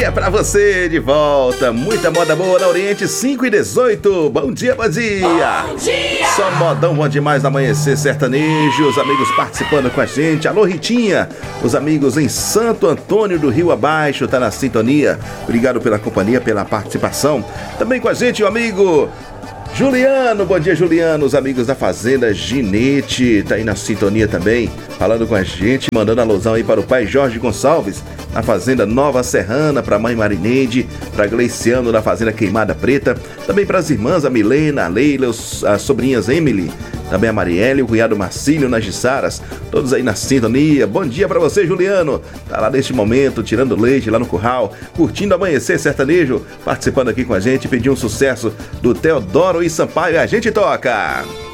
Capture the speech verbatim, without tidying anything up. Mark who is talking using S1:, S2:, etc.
S1: dia pra você de volta. Muita moda boa na Oriente, cinco e dezoito. Bom dia, bom dia.
S2: Bom dia.
S1: Só modão bom demais no Amanhecer Sertanejo. Os amigos participando com a gente. Alô, Ritinha. Os amigos em Santo Antônio do Rio Abaixo, tá na sintonia. Obrigado pela companhia, pela participação. Também com a gente o amigo Juliano. Bom dia, Juliano. Os amigos da Fazenda Ginete, tá aí na sintonia também, falando com a gente, mandando alusão aí para o pai Jorge Gonçalves, na Fazenda Nova Serrana, para a mãe Marineide, para Gleiciano na Fazenda Queimada Preta, também para as irmãs a Milena, a Leila, os, as sobrinhas Emily, também a Marielle, o cunhado Marcílio nas Juçaras, todos aí na sintonia. Bom dia pra você, Juliano. Tá lá neste momento, tirando leite lá no curral, curtindo Amanhecer Sertanejo, participando aqui com a gente, pediu um sucesso do Teodoro e Sampaio e a gente toca.